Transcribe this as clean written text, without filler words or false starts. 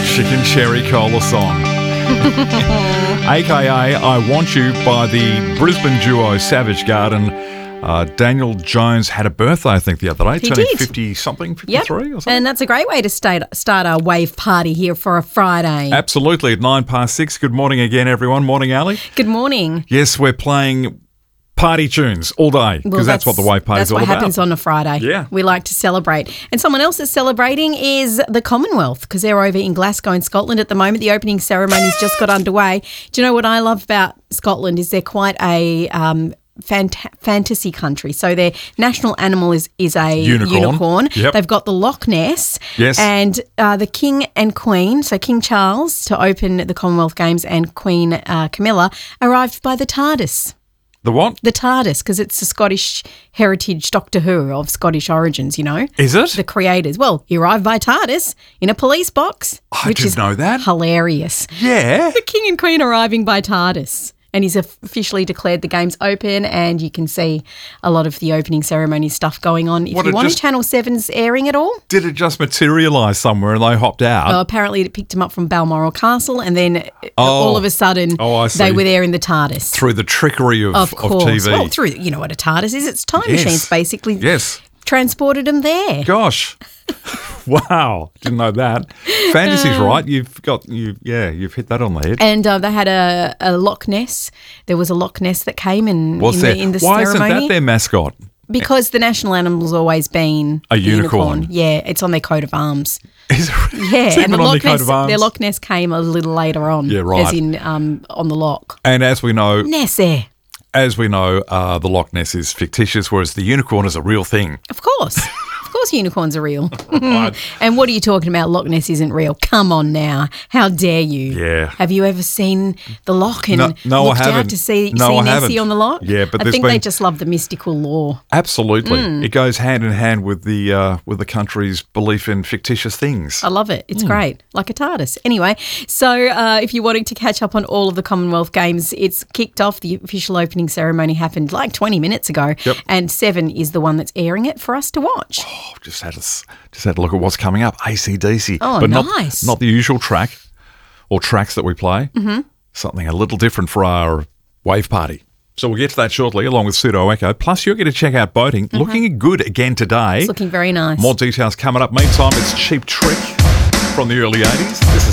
Chicken Cherry Cola song. AKA I Want You by the Brisbane duo Savage Garden. Daniel Jones had a birthday, I think, the other day. He turning did. 50-something, 53 Yep. or something. And that's a great way to start our wave party here for a Friday. Absolutely, at 6:09. Good morning again, everyone. Morning, Ali. Good morning. Yes, we're playing party tunes all day because that's what the wave party is all about. That's what happens on a Friday. Yeah. We like to celebrate. And someone else that's celebrating is the Commonwealth because they're over in Glasgow in Scotland at the moment. The opening ceremony's just got underway. Do you know what I love about Scotland is they're quite a fantasy country. So their national animal is a unicorn. Yep. They've got the Loch Ness. Yes. And the King and Queen, so King Charles to open the Commonwealth Games and Queen Camilla arrived by the TARDIS. The what? The TARDIS, because it's a Scottish heritage Doctor Who of Scottish origins, you know. Is it? The creators. Well, he arrived by TARDIS in a police box. I didn't know that. Hilarious. Yeah. The King and Queen arriving by TARDIS. And he's officially declared the games open, and you can see a lot of the opening ceremony stuff going on. If you want, Channel 7's airing it all. Did it just materialise somewhere and they hopped out? Apparently it picked him up from Balmoral Castle, and then all of a sudden they were there in the TARDIS. Through the trickery of TV. Well, through, you know what a TARDIS is? It's time machines, basically. Yes. Transported them there. Gosh. Wow. Didn't know that. Fantasy's right. You've hit that on the head. And they had a Loch Ness. There was a Loch Ness that came in the Why ceremony. isn't that their mascot? Because the national animal's always been a unicorn. Yeah, it's on their coat of arms. Is it? Yeah, It's and even on their coat of arms? their Loch Ness came a little later on. Yeah, right. As in on the lock. And as we know, Nessie. the Loch Ness is fictitious, whereas the unicorn is a real thing. Of course. Of course unicorns are real. Right. And what are you talking about? Loch Ness isn't real. Come on now. How dare you? Yeah. Have you ever seen the loch and No, looked I haven't. out to see No, I Nessie haven't. on the loch? Yeah, but I think they just love the mystical lore. Absolutely. It goes hand in hand with the country's belief in fictitious things. I love it. It's great. Like a TARDIS. Anyway, so if you're wanting to catch up on all of the Commonwealth Games, it's kicked off. The official opening ceremony happened like 20 minutes ago. Yep. And 7 is the one that's airing it for us to watch. Oh, just had a look at what's coming up. AC/DC. Oh, but nice. Not the usual track or tracks that we play. Mm-hmm. Something a little different for our wave party. So we'll get to that shortly, along with Pseudo Echo. Plus, you're going to check out boating. Looking good again today. It's looking very nice. More details coming up. Meantime, it's Cheap Trick from the early 80s. This is